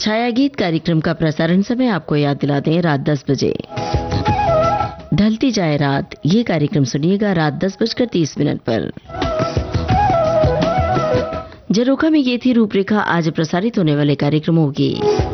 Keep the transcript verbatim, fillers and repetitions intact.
छाया गीत कार्यक्रम का प्रसारण समय आपको याद दिला दें, रात दस बजे। ढलती जाए रात, ये कार्यक्रम सुनिएगा रात दस बजकर तीस मिनट पर। झरोखा में ये थी रूपरेखा आज प्रसारित होने वाले कार्यक्रमों की।